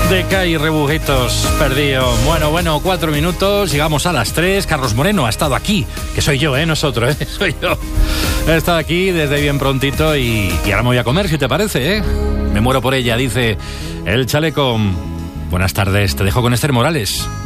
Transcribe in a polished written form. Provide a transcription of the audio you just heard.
De Kai Rebujitos, perdido. Bueno, 4 minutos, llegamos a las 3. Carlos Moreno ha estado aquí, que soy yo, nosotros, soy yo. He estado aquí desde bien prontito y ahora me voy a comer, si te parece, Me muero por ella, dice el chaleco. Buenas tardes, te dejo con Esther Morales.